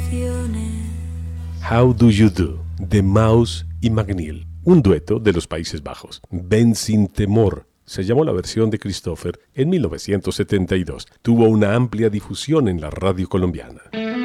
How Do You Do, de Mouse y McNeil, un dueto de los Países Bajos. Ven sin temor se llamó la versión de Christopher en 1972. Tuvo una amplia difusión en la radio colombiana.